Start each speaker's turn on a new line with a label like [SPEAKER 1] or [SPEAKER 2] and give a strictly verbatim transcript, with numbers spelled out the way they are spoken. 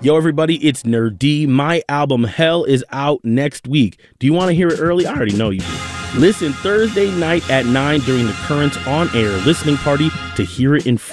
[SPEAKER 1] Yo, everybody, it's Nerd D. My album Hell is out next week. Do you want to hear it early? I already know you do. Listen Thursday night at nine during the Currents on Air listening party to hear it in full.